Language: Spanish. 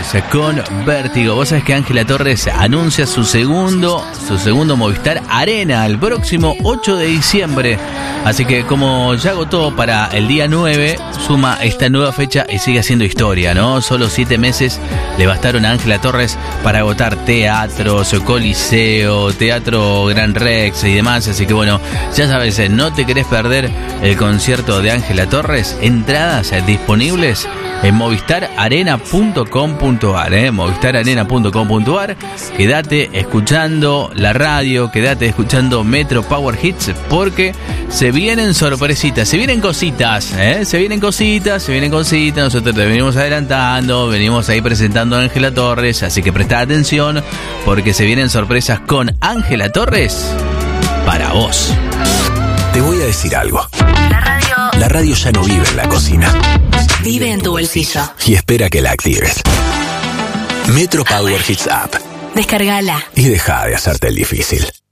Torres con Vértigo. Vos sabés que Ángela Torres anuncia su segundo Movistar Arena el próximo 8 de diciembre. Así que como ya agotó para el día 9, suma esta nueva fecha y sigue haciendo historia, ¿no? Solo 7 meses le bastaron a Ángela Torres para agotar teatros, Coliseo, Teatro Gran Rex y demás. Así que bueno, ya sabes, no te querés perder el concierto de Ángela Torres. Entradas disponibles en movistararena.com.ar, movistararena.com.ar. Quédate escuchando la radio, quédate escuchando Metro Power Hits, porque se vienen sorpresitas, se vienen cositas, se vienen cositas. Nosotros te venimos adelantando, venimos ahí presentando a Ángela Torres, así que presta atención porque se vienen sorpresas con Ángela Torres para vos. Te voy a decir algo. La radio ya no vive en la cocina. Vive en tu bolsillo. Y espera que la actives. Metro Power Hits App. Descárgala. Y deja de hacerte el difícil.